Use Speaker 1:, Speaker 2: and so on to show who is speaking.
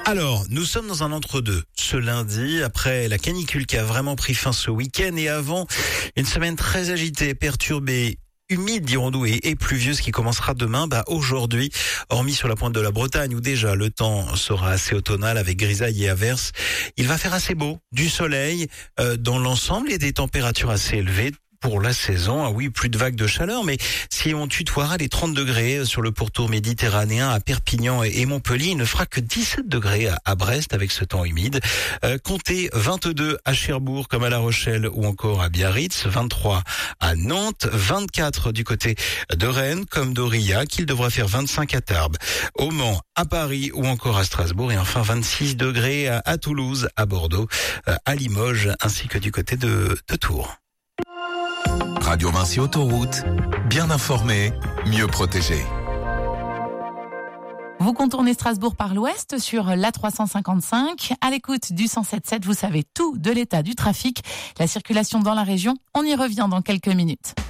Speaker 1: Alors, nous sommes dans un entre-deux. Ce lundi, après la canicule qui a vraiment pris fin ce week-end et avant une semaine très agitée, perturbée, humide, dirons-nous, et pluvieuse qui commencera demain, aujourd'hui, hormis sur la pointe de la Bretagne où déjà le temps sera assez automnal avec grisailles et averses, il va faire assez beau, du soleil dans l'ensemble et des températures assez élevées pour la saison. Ah oui, plus de vagues de chaleur, mais si on tutoiera les 30 degrés sur le pourtour méditerranéen à Perpignan et Montpellier, il ne fera que 17 degrés à Brest avec ce temps humide. Comptez 22 à Cherbourg comme à La Rochelle ou encore à Biarritz, 23 à Nantes, 24 du côté de Rennes comme d'Aurillac, il devra faire 25 à Tarbes, au Mans, à Paris ou encore à Strasbourg et enfin 26 degrés à Toulouse, à Bordeaux, à Limoges ainsi que du côté de Tours.
Speaker 2: Radio Vinci Autoroute, bien informé, mieux protégé.
Speaker 3: Vous contournez Strasbourg par l'ouest sur l'A355. À l'écoute du 107.7, vous savez tout de l'état du trafic, la circulation dans la région. On y revient dans quelques minutes.